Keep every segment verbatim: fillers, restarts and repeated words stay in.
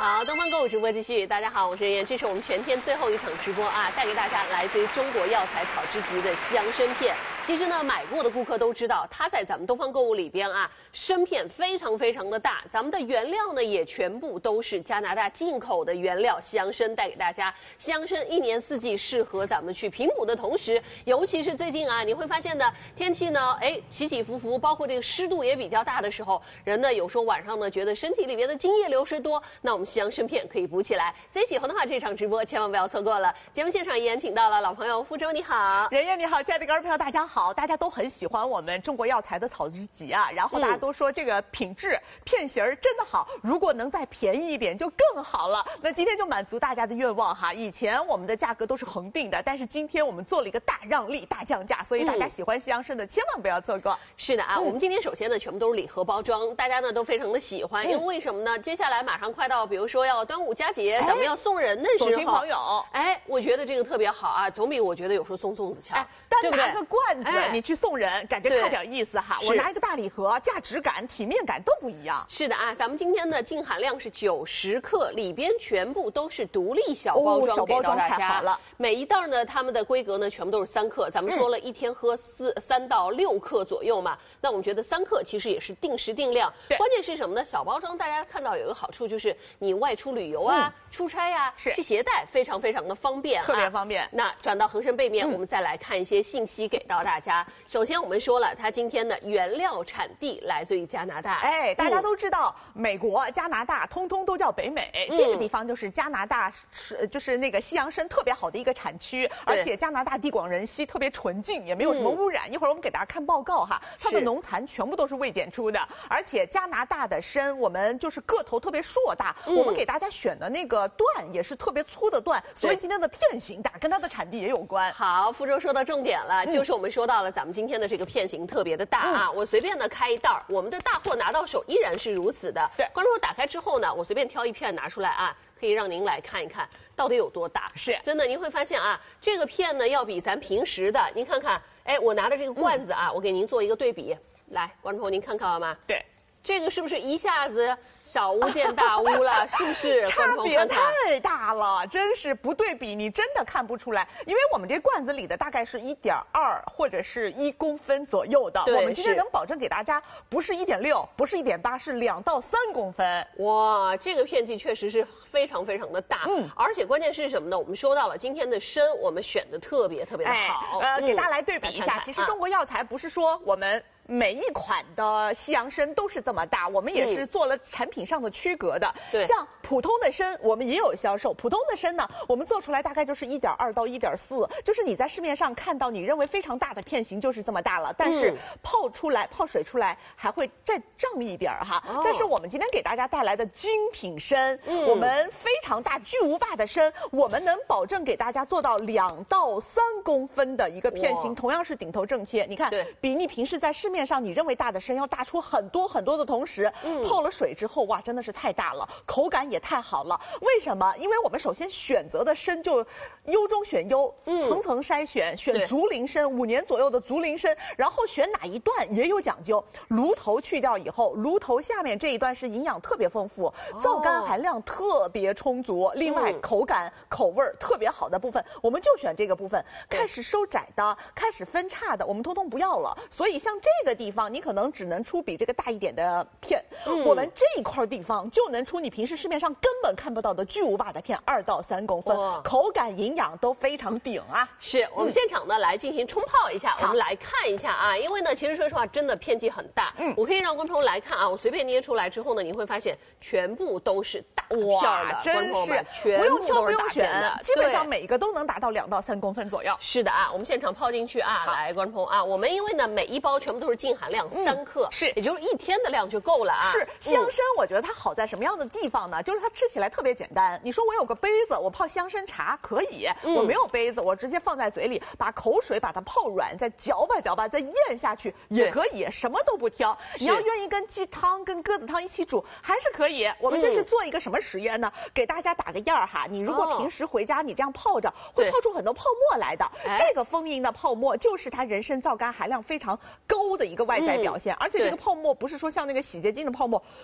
好，东方购物直播继续。大家好，我是任燕，这是我们全天最后一场直播啊，带给大家来自于中国药材草之集的西洋参片。其实呢，买过的顾客都知道，它在咱们东方购物里边啊，参片非常非常的大。咱们的原料呢，也全部都是加拿大进口的原料西洋参，带给大家。西洋参一年四季适合咱们去平补的同时，尤其是最近啊，你会发现呢，天气呢，哎，起起伏伏，包括这个湿度也比较大的时候，人呢有时候晚上呢觉得身体里边的津液流失多，那我们西洋参片可以补起来。所以喜欢的话，这场直播千万不要错过了。节目现场依然请到了老朋友福州，你好， 任燕你好，亲爱的观众朋友大家好，大家都很喜欢我们中国药材的草之集啊，然后大家都说这个品质、嗯、片型真的好，如果能再便宜一点就更好了。那今天就满足大家的愿望哈，以前我们的价格都是恒定的，但是今天我们做了一个大让利、大降价，所以大家喜欢西洋参的千万不要错过。 是的啊，嗯、我们今天首先呢全部都是礼盒包装，大家呢都非常的喜欢， 嗯、 因为为什么呢？接下来马上快到，比如说要端午佳节，哎、咱们要送人的时候， 走亲朋友， 哎，我觉得这个特别好啊，总比我觉得有时候送粽子强， 哎、单拿个罐子、哎、你去送人，感觉差点意思哈。我拿一个大礼盒，价值感、体面感都不一样。 是的啊，咱们今天的净含量是九十克，里边全部都是独立小包装， 哦、小包装给到大家。 太好了。 每一袋呢，它们的规格呢全部都是三克。咱们说了一天喝四、嗯、三到六克左右嘛，那我们觉得三克其实也是定时定量。关键是什么呢？小包装大家看到有一个好处就是你外出旅游啊、嗯、出差啊，去携带非常非常的方便、啊， 特别方便。 那转到横身背面、嗯，我们再来看一些信息给到大家。首先我们说了，它今天的原料产地来自于加拿大。 哎，大家都知道，嗯、美国、加拿大通通都叫北美、嗯，这个地方就是加拿大是就是那个西洋参特别好的一个产区，而且加拿大地广人稀，特别纯净，也没有什么污染。嗯、一会儿我们给大家看报告哈，它的农残全部都是未检出的，而且加拿大的参我们就是个头特别硕大、嗯，我们给大家选的那个段也是特别粗的段，所以今天的片型大跟它的产地也有关。 好，福州说到重点了，嗯、就是我们说到了咱们今天的这个片型特别的大啊，嗯、我随便呢开一袋儿，我们的大货拿到手依然是如此的。 对， 观众打开之后呢，我随便挑一片拿出来啊，可以让您来看一看到底有多大。 是， 真的您会发现啊，这个片呢要比咱平时的，您看看，哎，我拿的这个罐子啊，嗯、我给您做一个对比，来，观众朋友您看看好吗？ 对， 这个是不是一下子小巫见大巫了？是不是？ 差别太大了，真是不对比你真的看不出来。因为我们这罐子里的大概是一点二或者是一公分左右的，我们今天能保证给大家不是一点六，不是一点八，是两到三公分。 哇，这个片剂确实是非常非常的大，嗯，而且关键是什么呢？我们说到了今天的参，我们选的特别特别的好。 哎、呃、嗯，给大家来对比一下， 看看其实中国药材不是说我们每一款的西洋参都是这么大，我们也是做了产品上的区隔的。 对、嗯， 像普通的参我们也有销售，普通的参呢，我们做出来大概就是一点二到一点四，就是你在市面上看到你认为非常大的片型就是这么大了，但是泡出来、嗯、泡水出来还会再胀一点哈、哦。但是我们今天给大家带来的精品参，嗯、我们非常大巨无霸的参，我们能保证给大家做到两到三公分的一个片型，同样是顶头正切。你看，比你平时在市面上你认为大的参要大出很多很多的同时，嗯、泡了水之后，哇，真的是太大了，口感也太好了。为什么？因为我们首先选择的参就优中选优，嗯、层层筛选，选足龄参，五年左右的足龄参，然后选哪一段也有讲究。芦头去掉以后，芦头下面这一段是营养特别丰富，皂苷含量特别充足，另外口感、口味特别好的部分，我们就选这个部分。开始收窄的，开始分叉的，我们通通不要了。所以像这个地方，你可能只能出比这个大一点的片，嗯、我们这一块地方就能出你平时市面上根本看不到的巨无霸的片，二到三公分，口感、营养都非常顶啊！ 是我们现场呢、嗯、来进行冲泡一下，我们来看一下啊，因为呢，其实说实话，真的片剂很大，嗯，我可以让观众朋友来看啊，我随便捏出来之后呢，你会发现全部都是大片的， 真是全不用挑不用选的， 基本上每一个都能达到两到三公分左右。 是的啊，我们现场泡进去啊，来，观众朋友啊，我们因为呢每一包全部都是净含量三克，嗯、 是， 也就是一天的量就够了啊。 是西洋参，我觉得它好在什么样的地方呢？就是它吃起来特别简单。你说我有个杯子，我泡西洋参茶可以，嗯、我没有杯子，我直接放在嘴里，把口水把它泡软，再搅吧搅吧，再咽下去也可以，什么都不挑。你要愿意跟鸡汤、跟鸽子汤一起煮，还是可以。我们这是做一个什么实验呢？嗯、给大家打个样儿哈。你如果平时回家你这样泡着，会泡出很多泡沫来的。这个丰盈的泡沫就是它人参皂苷含量非常高的一个外在表现，嗯、而且这个泡沫不是说像那个洗洁精的泡沫，厚厚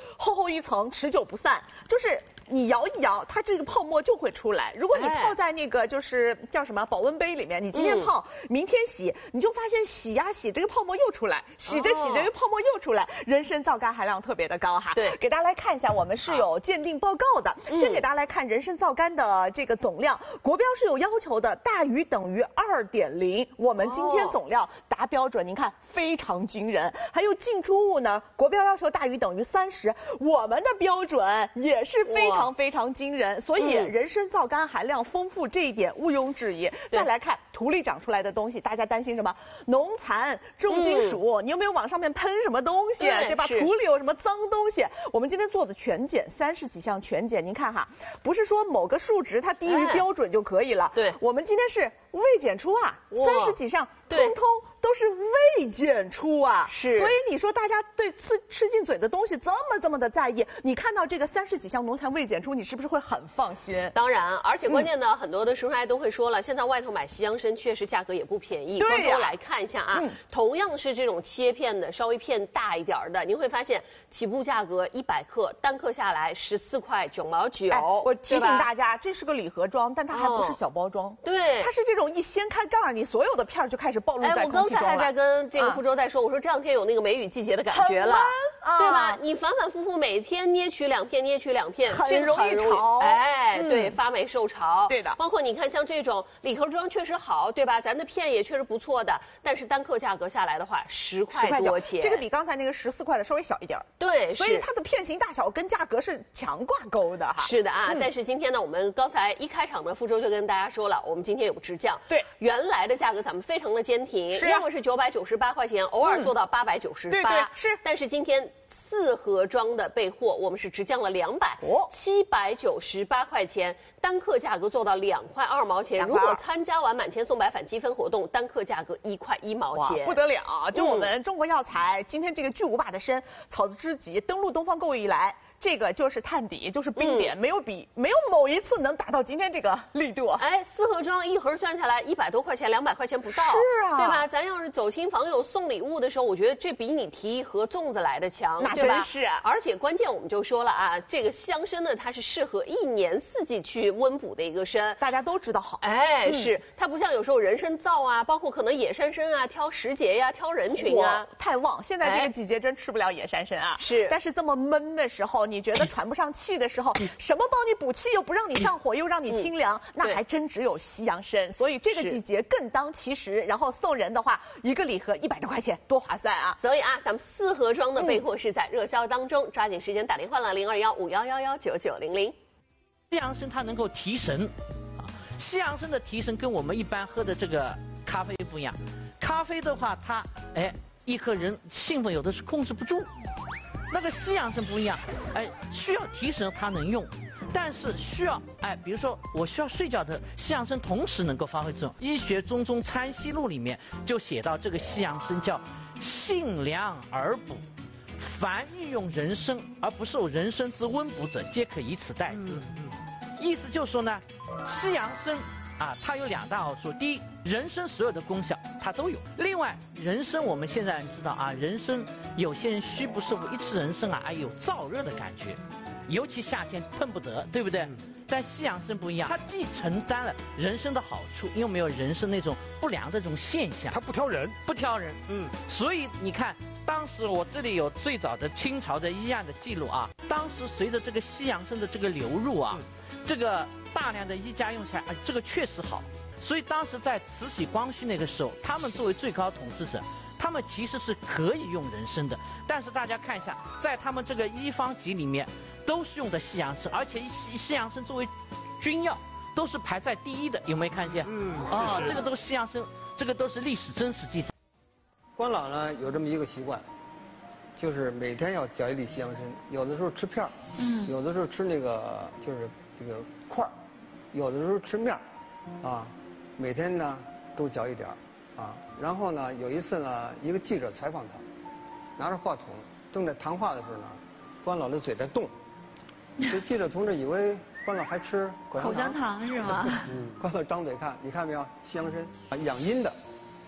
厚一层，持久不散，就是。你摇一摇，它这个泡沫就会出来。如果你泡在那个就是叫什么保温杯里面，你今天泡，嗯、明天洗，你就发现洗呀洗，这个泡沫又出来，洗着洗着，这个泡沫又出来，人参皂苷含量特别的高哈。 对， 给大家来看一下，我们是有鉴定报告的。先给大家来看人参皂苷的这个总量，国标是有要求的，大于等于二点零。我们今天总量达标准，您看非常惊人。还有进出物呢，国标要求大于等于三十，我们的标准也是非常。非常非常惊人，所以人参皂苷含量丰富这一点毋庸置疑。再来看土里长出来的东西，大家担心什么？农残、重金属，嗯、你有没有往上面喷什么东西？对, 对吧？土里有什么脏东西？我们今天做的全检，三十几项全检，您看哈，不是说某个数值它低于标准就可以了。 对， 我们今天是未检出啊，三十几项，通通。都是未检出啊， 是， 所以你说大家对吃吃进嘴的东西这么这么的在意，你看到这个三十几项农残未检出，你是不是会很放心？ 当然，而且关键呢，嗯、很多的食材都会说了，现在外头买西洋参确实价格也不便宜。 对呀、啊， 来看一下啊，嗯、同样是这种切片的，稍微片大一点的，您会发现起步价格一百克，单克下来十四块九毛九。 哎，我提醒大家，这是个礼盒装，但它还不是小包装。 哦、对， 它是这种一掀开盖儿，你所有的片儿就开始暴露在空气中了。 哎，我刚才还在跟这个福州在说，我说这两天有那个梅雨季节的感觉了， 啊、 对吧？你反反复复每天捏取两片，捏取两片， 很容易潮。 哎，嗯、对，发霉受潮。 对的。 包括你看，像这种礼盒装确实好，对吧？咱的片也确实不错的，但是单克价格下来的话，十块多钱， 这个比刚才那个十四块的稍微小一点。 对， 所以它的片型大小跟价格是强挂钩的哈。 是的啊，嗯、但是今天呢，我们刚才一开场呢，福州就跟大家说了，我们今天有直降。 对， 原来的价格咱们非常的坚挺， 是、啊， 要么是九百九十八块钱，偶尔做到八百九十八。 对对是， 但是今天四盒装的备货，我们是直降了两百， 哦， 七百九十八块钱，单克价格做到两块二毛钱。如果参加完满千送百返积分活动，单克价格一块一毛钱， 不得了！就我们中国药材、嗯、今天这个巨无霸的参，草字知己登陆东方购物以来。这个就是探底，就是冰点，嗯、没有比没有某一次能达到今天这个力度。 哎，四盒装一盒算下来一百多块钱，两百块钱不到， 是啊， 对吧？咱要是走亲访友送礼物的时候，我觉得这比你提一盒粽子来的强， 那真是、啊。 而且关键我们就说了啊，这个香参呢，它是适合一年四季去温补的一个参， 大家都知道好。 哎， 嗯、 是它不像有时候人参皂啊，包括可能野山参啊，挑时节呀，挑人群啊， 太旺。现在这个季节真吃不了野山参啊。 是， 但是这么闷的时候，你觉得喘不上气的时候，什么帮你补气又不让你上火，又让你清凉，嗯、那还真只有西洋参。所以这个季节更当其时。然后送人的话，一个礼盒一百多块钱，多划算啊！ 所以啊，咱们四盒装的备货是在热销当中，嗯、抓紧时间打电话了，零二幺五幺幺幺九九零零。 西洋参它能够提神，啊，西洋参的提神跟我们一般喝的这个咖啡不一样。咖啡的话，它哎一喝人兴奋，有的是控制不住。那个西洋参不一样，哎，需要提神它能用，但是需要哎，比如说我需要睡觉的西洋参同时能够发挥作用。《医学中宗参析录》里面就写到这个西洋参叫性凉而补，凡欲用人参而不受人参之温补者，皆可以此代之。嗯嗯、意思就是说呢，西洋参啊，它有两大好处。第一，人参所有的功效它都有。另外，人参我们现在知道啊，人参有些人虚不受补，一吃人参啊，哎有燥热的感觉，尤其夏天碰不得，对不对？嗯、但西洋参不一样，它既承担了人参的好处，又没有人参那种不良的这种现象。 它不挑人， 不挑人。嗯，所以你看，当时我这里有最早的清朝的医案的记录啊，当时随着这个西洋参的这个流入啊。嗯这个大量的医家用起来，哎，这个确实好。所以当时在慈禧、光绪那个时候，他们作为最高统治者，他们其实是可以用人参的。但是大家看一下，在他们这个医方集里面，都是用的西洋参，而且西西洋参作为军药，都是排在第一的。有没有看见？ 嗯， 哦，这个都是西洋参，这个都是历史真实记载。 关老呢有这么一个习惯，就是每天要嚼一粒西洋参，有的时候吃片儿，嗯，有的时候吃那个就是这个块儿，有的时候吃面儿，啊，每天呢都嚼一点儿，啊，然后呢有一次呢，一个记者采访他，拿着话筒正在谈话的时候呢，关老的嘴在动，这记者同志以为关老还吃口香糖， 口香糖是吗？ 嗯，关老张嘴看，你看没有，西洋参啊，养阴的。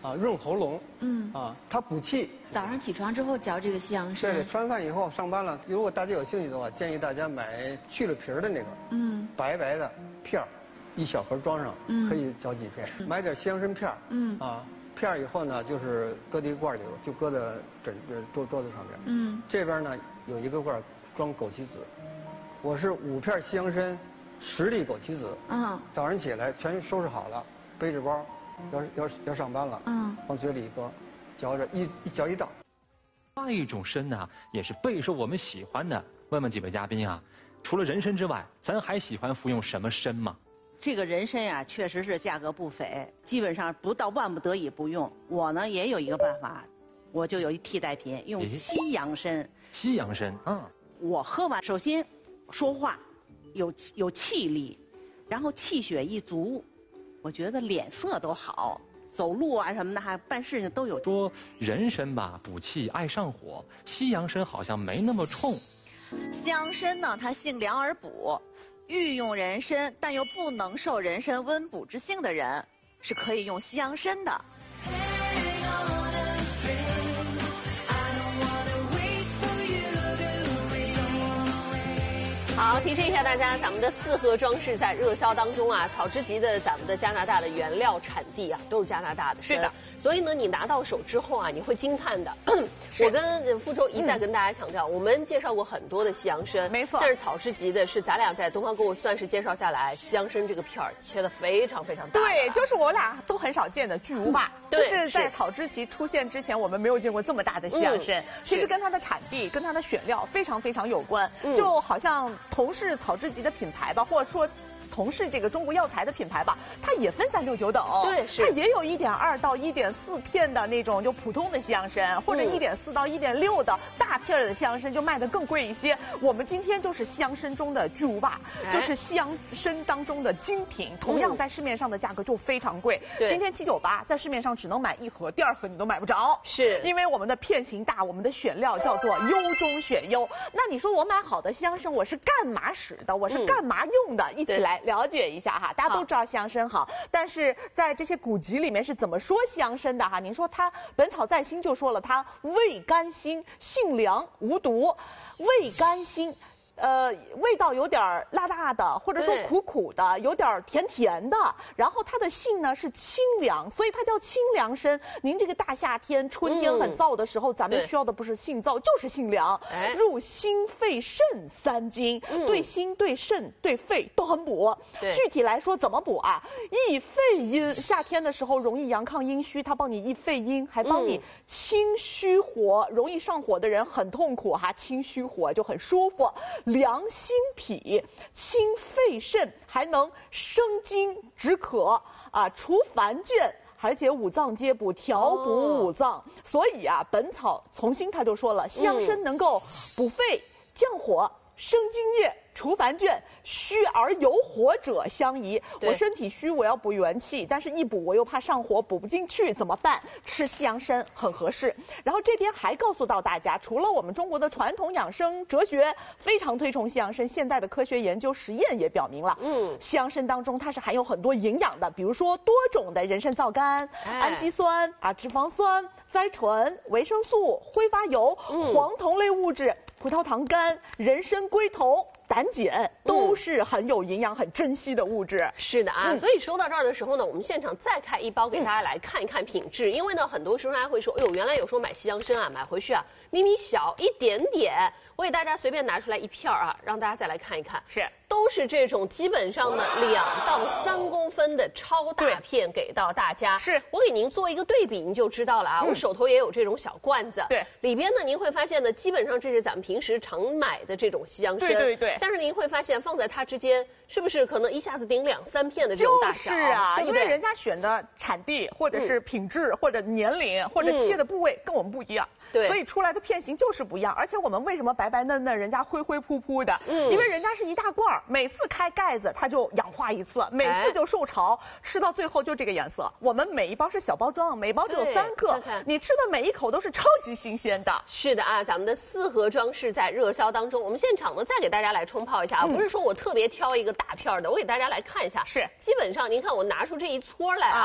啊，润喉咙。嗯。啊，它补气。 早上起床之后嚼这个西洋参。 对，吃完饭以后上班了，如果大家有兴趣的话，建议大家买去了皮儿的那个。嗯。白白的片儿，一小盒装上，可以嚼几片。嗯、买点西洋参片儿。嗯。啊。片儿以后呢，就是搁在一罐里，就搁在枕桌桌子上面。嗯，这边呢有一个罐装枸杞子，我是五片西洋参，十粒枸杞子。嗯，早上起来全收拾好了，背着包，要要要上班了。嗯，往嘴里一搁，嚼着一一嚼一道。 另外一种参呢，也是备受我们喜欢的。问问几位嘉宾啊，除了人参之外，咱还喜欢服用什么参吗？ 这个人参呀、啊，确实是价格不菲，基本上不到万不得已不用。我呢也有一个办法，我就有一替代品，用西洋参。 西洋参，嗯， 我喝完，首先说话有有气力，然后气血一足，我觉得脸色都好，走路啊什么的，还办事情都有。 说人参吧补气爱上火，西洋参好像没那么冲。 西洋参呢，它性凉而补。欲用人参，但又不能受人参温补之性的人，是可以用西洋参的。 好，提醒一下大家，咱们的四盒装饰在热销当中啊。草之集的咱们的加拿大的原料产地啊，都是加拿大的。 是的， 所以呢，你拿到手之后啊，你会惊叹的。我跟傅周一再跟大家强调，嗯、我们介绍过很多的西洋参， 没错。 但是草之集的是咱俩在东方购物算是介绍下来，西洋参这个片儿切的非常非常大。 对，就是我俩都很少见的巨无霸。 嗯、 就是在草之集出现之前，我们没有见过这么大的西洋参。嗯、其实跟它的产地、跟它的选料非常非常有关，嗯、就好像同是草之集的品牌吧，或者说同是这个中国药材的品牌吧，它也分三六九等， 对，是它也有一点二到一点四片的那种就普通的西洋参，或者一点四到一点六的大片的西洋参就卖得更贵一些。我们今天就是西洋参中的巨无霸，哎、就是西洋参当中的精品，同样在市面上的价格就非常贵。嗯、今天七九八在市面上只能买一盒，第二盒你都买不着， 是因为我们的片型大，我们的选料叫做优中选优。那你说我买好的西洋参，我是干嘛使的？我是干嘛用的？嗯、一起来了解一下哈，大家都知道西洋参好，但是在这些古籍里面是怎么说西洋参的哈？您说它《本草在心》就说了，它味甘辛，性凉无毒，味甘辛。呃，味道有点辣辣的，或者说苦苦的，有点甜甜的。然后它的性呢是清凉，所以它叫清凉参。您这个大夏天、春天很燥的时候，嗯、咱们需要的不是性燥，就是性凉，哎、入心、肺、肾三经，嗯、对心、对肾、对肺都很补。具体来说怎么补啊？益肺阴，夏天的时候容易阳亢阴虚，它帮你益肺阴，还帮你清虚火。容易上火的人很痛苦哈，清虚火就很舒服。凉心脾，清肺肾，还能生津止渴啊，除烦倦，而且五脏皆补，调补五脏。哦、所以啊，《本草从心》他就说了，西洋参能够补肺、降火、生津液、除烦倦，虚而有火者相宜。我身体虚，我要补元气，但是一补我又怕上火，补不进去，怎么办？吃西洋参很合适。然后这边还告诉到大家，除了我们中国的传统养生哲学非常推崇西洋参，现代的科学研究实验也表明了，嗯，西洋参当中它是含有很多营养的，比如说多种的人参皂苷、哎、氨基酸啊、脂肪酸、甾醇、维生素、挥发油、嗯、黄酮类物质、葡萄糖苷、人参龟头、胆碱，都是很有营养、很珍惜的物质。 是的啊，嗯、所以说到这儿的时候呢，我们现场再开一包给大家来看一看品质。嗯、因为呢，很多时候大家会说，哎呦，原来有时候买西洋参啊，买回去啊，咪咪小一点点。我给大家随便拿出来一片啊，让大家再来看一看。 是。 都是这种基本上的两到三公分的超大片给到大家。 是我给您做一个对比，您就知道了啊。嗯、我手头也有这种小罐子， 对， 里边呢您会发现呢，基本上这是咱们平时常买的这种西洋参， 对对对。 但是您会发现放在它之间，是不是可能一下子顶两三片的这种大小？ 就是啊， 对不对？ 因为人家选的产地或者是品质、嗯、或者年龄或者切的部位、嗯、跟我们不一样。 对， 所以出来的片型就是不一样，而且我们为什么白白嫩嫩，人家灰灰扑扑的？嗯，因为人家是一大罐儿，每次开盖子它就氧化一次，每次就受潮，哎、吃到最后就这个颜色。我们每一包是小包装，每包只有三克，你吃的每一口都是超级新鲜的。 是的啊，咱们的四盒装饰在热销当中，我们现场呢再给大家来冲泡一下啊，嗯、不是说我特别挑一个大片的，我给大家来看一下， 是， 基本上您看我拿出这一撮来啊。啊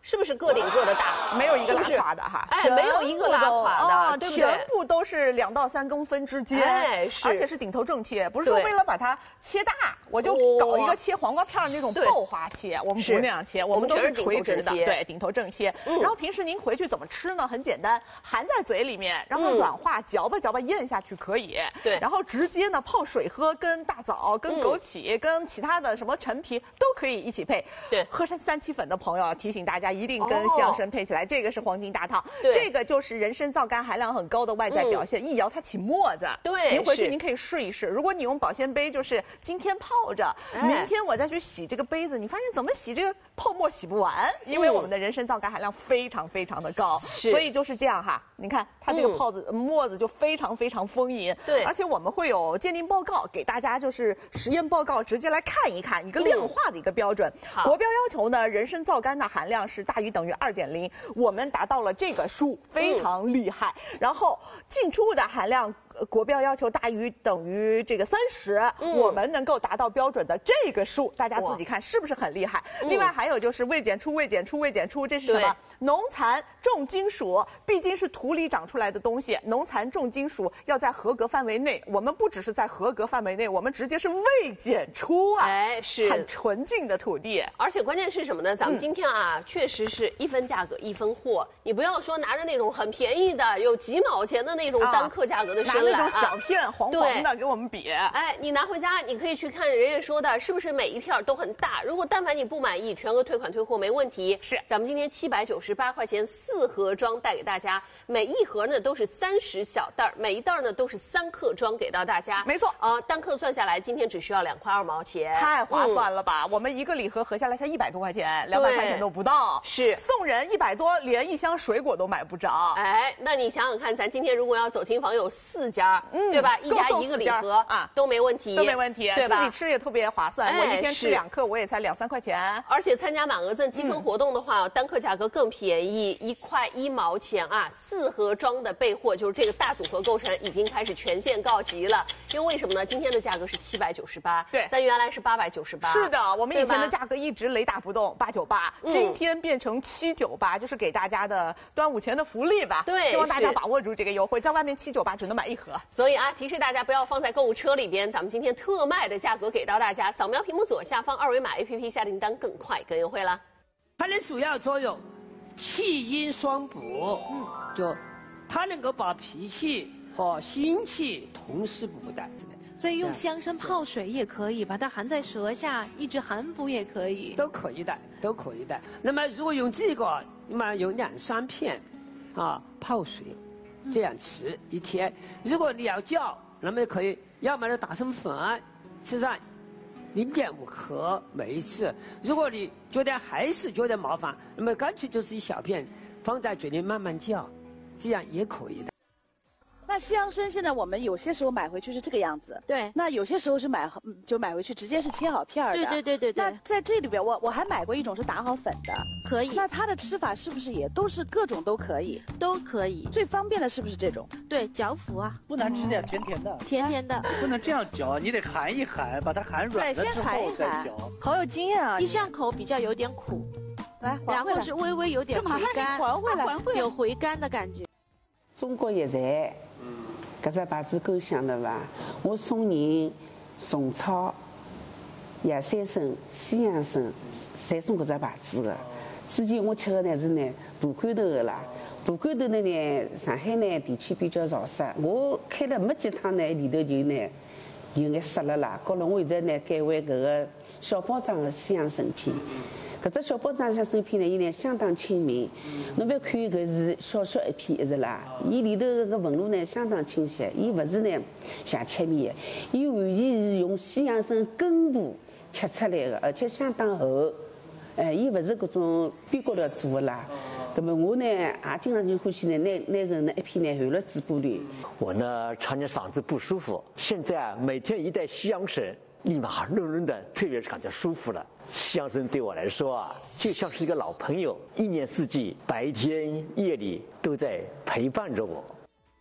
是不是个顶个的大？ 没有一个拉是不是垮的哈， 哎，没有一个拉垮的， 啊， 对不对？ 全部都是两到三公分之间， 哎，是， 而且是顶头正切，不是说对为了把它切大，我就搞一个切黄瓜片儿那种对爆花切，我们不是那样切，我们都是垂直的，对，顶头正切。 嗯然后平时您回去怎么吃呢？很简单，含在嘴里面，让它嗯软化，嚼吧嚼吧咽下去可以。 对然后直接呢泡水喝，跟大枣、跟枸杞、跟其他的什么陈皮都可以一起配。 对， 喝三三七粉的朋友提醒大家一定跟西洋参配起来，这个是黄金大套。 对， 这个就是人参皂苷含量很高的外在表现，一摇它起沫子。 对， 您回去您可以试一试。如果你用保鲜杯，就是今天泡着，明天我再去洗这个杯子，你发现怎么洗这个泡沫洗不完，因为我们的人参皂苷含量非常非常的高，所以就是这样哈。你看它这个泡子沫子就非常非常丰盈。 对， 而且我们会有鉴定报告给大家，就是实验报告直接来看一看一个量化的一个标准。国标要求呢，人参皂苷的含量是大于等于二点零，我们达到了这个数，非常厉害。然后进出的含量。国标要求大于等于这个三十、嗯，我们能够达到标准的这个数，大家自己看是不是很厉害？嗯、另外还有就是未检出、未检出、未检出，这是什么？农残重金属，毕竟是土里长出来的东西，农残重金属要在合格范围内。我们不只是在合格范围内，我们直接是未检出啊！ 哎，是很纯净的土地。 而且关键是什么呢？咱们今天啊，嗯、确实是一分价格一分货，你不要说拿着那种很便宜的，有几毛钱的那种单克价格的参来。啊那种小片黄黄的给我们比， 哎，你拿回家，你可以去看人家说的是不是每一片都很大。如果但凡你不满意，全额退款退货没问题。 是， 咱们今天七百九十八块钱四盒装带给大家，每一盒呢都是三十小袋，每一袋呢都是三克装给到大家。 没错啊、呃，单克算下来，今天只需要两块二毛钱， 太划算了吧？嗯、我们一个礼盒合下来才一百多块钱，两百块钱都不到， 是送人一百多，连一箱水果都买不着。 哎，那你想想看，咱今天如果要走亲访友四家，嗯，对吧？一家一个礼盒啊，都没问题， 都没问题， 对吧？ 自己吃也特别划算，哎、我一天吃两克，我也才两三块钱。 而且参加满额赠积分活动的话，嗯、单克价格更便宜，一块一毛钱啊！四盒装的备货，就是这个大组合构成已经开始全线告急了。因为为什么呢？今天的价格是七百九十八， 对， 咱原来是八百九十八。 是的，我们以前的价格一直雷打不动，八九八，今天变成七九八，就是给大家的端午前的福利吧。 对， 希望大家把握住这个优惠，在外面七九八只能买一盒。 所以啊，提示大家不要放在购物车里边，咱们今天特卖的价格给到大家，扫描屏幕左下方二维码 A P P 下订单更快更优惠了。 它的主要作用，气阴双补，嗯，就它能够把脾气和心气同时补的。 所以用香参泡水也可以，把它含在舌下，抑制寒服也可以， 都可以的，都可以的。那么如果用这个，那么有两三片，啊，泡水，这样吃一天。如果你要叫，那么可以，要么就打成粉，吃上零点五克每一次。如果你觉得还是觉得麻烦，那么干脆就是一小片，放在嘴里慢慢叫，这样也可以的。 那西洋参现在我们有些时候买回去是这个样子， 对。 那有些时候是买就买回去直接是切好片儿的， 对对对对对。 那在这里边我我还买过一种是打好粉的， 可以。 那它的吃法是不是也都是各种都可以？ 都可以。 最方便的是不是这种？ 对，嚼服啊。 不能吃点甜甜的。 甜甜的。 不能这样嚼，你得含一含，把它含软了之后再嚼。 好有经验啊！ 一上口比较有点苦， 来， 然后是微微有点回甘， 还回来， 有回甘的感觉。 中国药材。搿只牌子够响的伐？我送人虫草、野山参、西洋参，侪送搿只牌子的。之前我吃的呢是呢大罐头的啦，大罐头的呢，上海呢地区比较潮湿，我开了没几趟呢，里头就呢有眼湿了啦。搞了我现在呢改为搿个小包装的西洋参片。搿只小包装香参片呢，伊呢相当亲民，侬勿要看搿是小小一片一直啦，伊里头个纹路呢相当清晰，伊勿是呢像切面的，伊完全是用西洋参根部切出来的，而且相当厚，哎，伊勿是搿种边高头做的啦。那么我呢也经常就欢喜呢拿拿个那一片呢含了嘴巴里。 我呢常年嗓子不舒服，现在啊每天一袋西洋参。立马润润的，特别是感觉舒服了。西洋参对我来说啊，就像是一个老朋友，一年四季，白天夜里都在陪伴着我。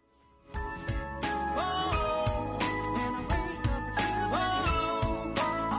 好，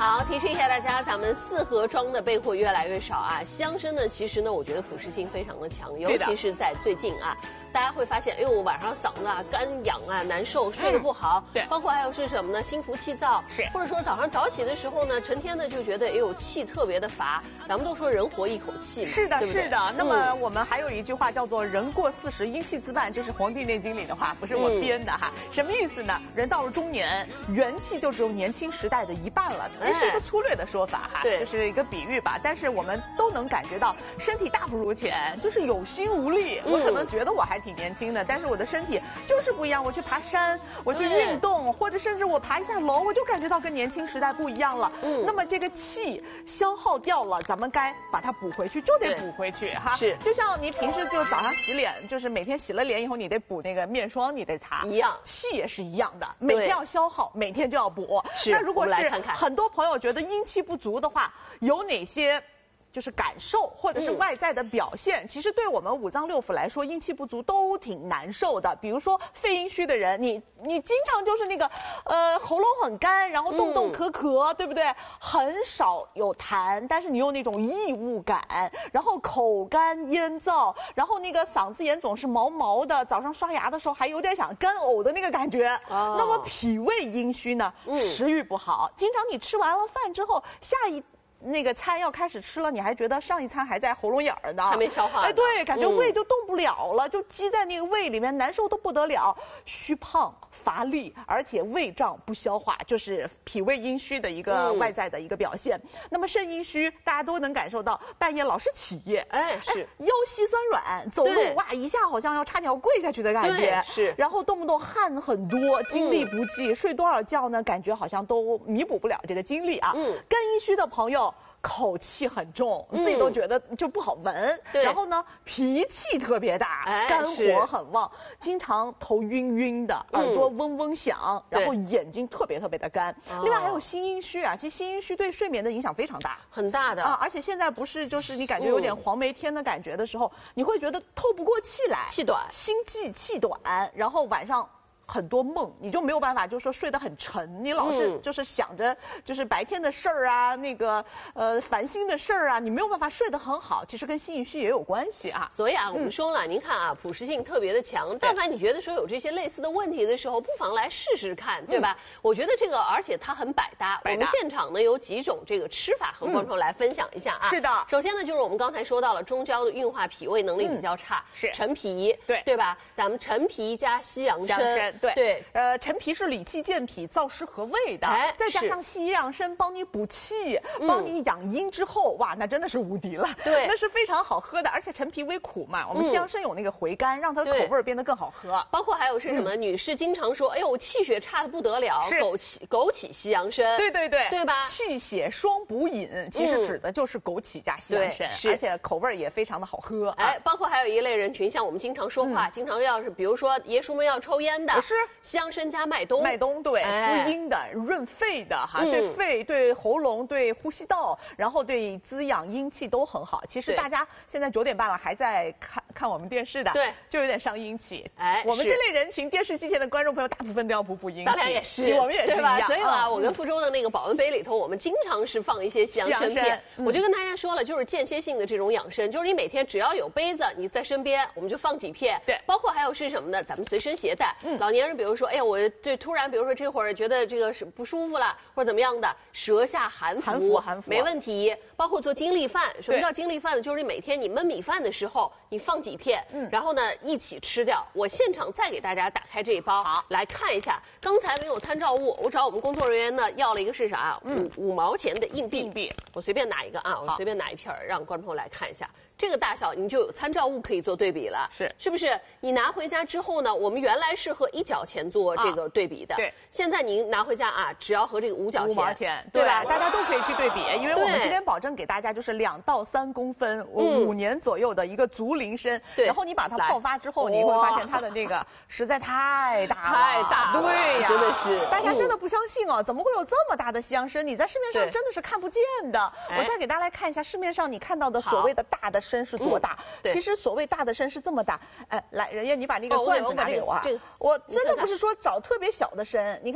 好，提示一下大家，咱们四盒装的备货越来越少啊。西洋参呢，其实呢，我觉得普适性非常的强，尤其是在最近啊，大家会发现，哎呦，晚上嗓子啊干痒啊难受，睡得不好。嗯、对，包括还有是什么呢？心浮气躁，是，或者说早上早起的时候呢，成天的就觉得，哎呦，气特别的乏。咱们都说人活一口气嘛， 是的， 对对是的。那么我们还有一句话叫做“人过四十，阴气自半”，这是《黄帝内经》里的话，不是我编的哈。嗯、什么意思呢？人到了中年，元气就只有年轻时代的一半了。这是一个粗略的说法哈，对，就是一个比喻吧。但是我们都能感觉到身体大不如前，就是有心无力。嗯、我可能觉得我还挺年轻的，但是我的身体就是不一样。我去爬山，我去运动，或者甚至我爬一下楼，我就感觉到跟年轻时代不一样了。嗯，那么这个气消耗掉了，咱们该把它补回去，就得补回去哈。是，就像你平时就早上洗脸，就是每天洗了脸以后，你得补那个面霜，你得擦一样， 气也是一样的，每天要消耗，每天就要补。那如果是很多朋友觉得阴气不足的话，有哪些就是感受或者是外在的表现？嗯、其实对我们五脏六腑来说，阴气不足都挺难受的。比如说肺阴虚的人，你你经常就是那个呃喉咙很干，然后动不动咳咳，嗯、对不对？很少有痰，但是你有那种异物感，然后口干咽燥，然后那个嗓子眼总是毛毛的，早上刷牙的时候还有点想干呕的那个感觉。哦、那么脾胃阴虚呢，嗯、食欲不好，经常你吃完了饭之后，下一那个餐要开始吃了，你还觉得上一餐还在喉咙眼儿呢， 还没消化。 哎，对，感觉胃就动不了了，嗯、就积在那个胃里面，难受得不得了，虚胖乏力，而且胃胀不消化，就是脾胃阴虚的一个外在的一个表现。嗯、那么肾阴虚，大家都能感受到，半夜老是起夜， 哎，是哎腰膝酸软，走路哇一下好像要差点要跪下去的感觉， 是， 然后动不动汗很多，精力不济，嗯、睡多少觉呢？感觉好像都弥补不了这个精力啊。嗯，肝阴虚的朋友。口气很重，自己都觉得就不好闻。嗯、然后呢，脾气特别大，哎、肝火很旺，经常头晕晕的，耳朵嗡嗡响，嗯、然后眼睛特别特别的干。哦、另外还有心阴虚啊，其实心阴虚对睡眠的影响非常大， 很大的啊。而且现在不是就是你感觉有点黄梅天的感觉的时候，嗯、你会觉得透不过气来， 气短， 心悸气短，然后晚上。很多梦，你就没有办法，就是说睡得很沉，你老是就是想着就是白天的事儿啊，那个呃烦心的事儿啊，你没有办法睡得很好，其实跟心阴虚也有关系啊。 所以啊，我们说了，嗯、您看啊，普适性特别的强，但凡你觉得说有这些类似的问题的时候，不妨来试试看，对吧？嗯、我觉得这个，而且它很百搭。百搭我们现场呢有几种这个吃法和观众来分享一下啊。 是的， 首先呢就是我们刚才说到了中焦的运化脾胃能力比较差，嗯、 是陈皮， 对对吧？咱们陈皮加西洋参， 对对， 呃。陈皮是理气健脾、燥湿和胃的，哎、再加上西洋参帮你补气、嗯、帮你养阴之后，哇，那真的是无敌了。 对， 那是非常好喝的，而且陈皮微苦嘛，我们西洋参有那个回甘，嗯、让它的口味变得更好喝。 包括还有是什么？嗯、女士经常说，哎呦，我气血差的不得了，枸杞枸杞西洋参， 对对对， 对吧？ 气血双补饮，其实指的就是枸杞加西洋参，嗯、而且口味也非常的好喝。 哎，包括还有一类人群，像我们经常说话，嗯、经常要是比如说爷叔们要抽烟的， 是西洋参加麦冬， 麦冬。对，滋阴的、润肺的哈，对肺、对喉咙、对呼吸道，然后对滋养阴气都很好。其实大家现在九点半了，还在看看我们电视的， 对， 就有点伤阴气。哎，我们这类人群，电视机前的观众朋友，大部分都要补补阴气。 咱俩也是， 我们也是一样。 所以啊，我跟福州的那个保温杯里头，我们经常是放一些西洋参片。我就跟大家说了，就是间歇性的这种养生，就是你每天只要有杯子，你在身边，我们就放几片。对，包括还有是什么呢？咱们随身携带。老年人比如说，哎呀，我这突然。比如说这会儿觉得这个是不舒服了，或者怎么样的，舌下含服， 含服含服没问题。包括做精力饭，什么叫精力饭呢？就是你每天你焖米饭的时候，你放几片，嗯，然后呢一起吃掉。我现场再给大家打开这一包，好来看一下。刚才没有参照物，我找我们工作人员呢要了一个是啥？嗯，五五毛钱的硬币。硬币，我随便拿一个啊，我随便拿一片让观众朋友来看一下。这个大小你就有参照物可以做对比了，是是不是？你拿回家之后呢，我们原来是和一角钱做这个对比的，啊、对，现在您拿回家啊，只要和这个五角钱， 五毛钱，对吧？大家都可以去对比，因为我们今天保证给大家就是两到三公分，五年左右的一个竹林参，对，然后你把它泡发之后，你会发现它的这个实在太大了， 太大了， 对呀， 真的是， 大家真的不相信哦，怎么会有这么大的西洋参？你在市面上真的是看不见的。我再给大家来看一下市面上你看到的所谓的大的参是多大。其实所谓大的参是这么大，哎，来，人家你把那个罐子拿给我啊！我真的不是说找特别小的参，你看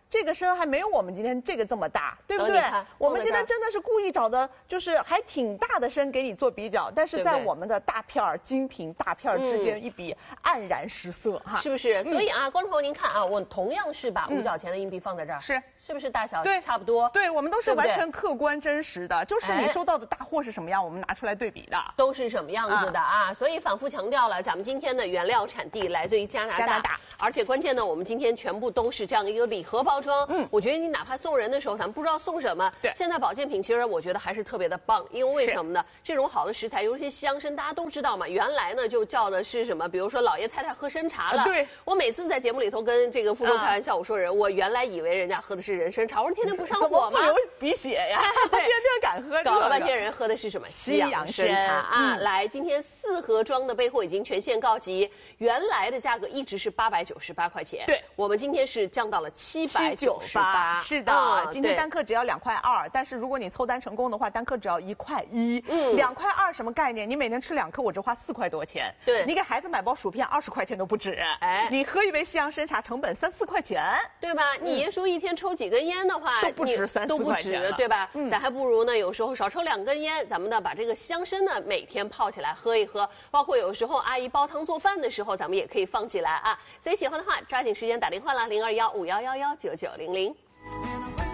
这个参还没有我们今天这个这么大，对不对？我们今天真的是故意找的，就是还挺大的参给你做比较，但是在我们的大片儿、精品大片儿之间一比，黯然失色哈， 是不是？所以啊，观众朋友您看啊，我同样是把五角钱的硬币放在这儿， 是是不是大小对差不多？ 对，我们都是完全客观真实的，就是你收到的大货是什么样，我们拿出来对比的， 都是什么样子的啊？所以反复强调了，咱们今天的原料产地来自于加拿大，加拿大，而且关键呢，我们今天全部都是这样一个礼盒包装。嗯，我觉得你哪怕送人的时候，咱们不知道送什么，对，现在保健品其实我觉得还是特别的棒，因为为什么呢？这种好的食材，尤其西洋参，大家都知道嘛，原来呢就叫的是什么？比如说老爷太太喝参茶了，对，我每次在节目里头跟这个傅说开玩笑，我说人，我原来以为人家喝的是人参茶，我说天天不上火吗？ 流鼻血呀，对，天天敢喝， 搞了半天人喝的是什么？西洋参茶啊！来，今天四盒装的备货已经全线告急，原来的价格一直是八百九十八块钱，对，我们今天是降到了七百九十八， 是的，今天单克只要两块二，但是如果你凑单成功的话，单克只要一块一，嗯，两块二什么概念？你每天吃两颗，我只花四块多钱，对，你给孩子买包薯片二十块钱都不止，哎，你喝一杯西洋参茶成本三四块钱， 对吧？你爷叔一天抽几根烟的话， 都不止三四块钱， 对吧？咱还不如呢，有时候少抽两根烟，咱们呢把这个香参呢每天泡起来喝一喝，包括有时候阿姨煲汤做饭的时候，咱们也可以放起来啊。所以喜欢的话，抓紧时间打电话啦，零二幺五幺幺幺九九零零。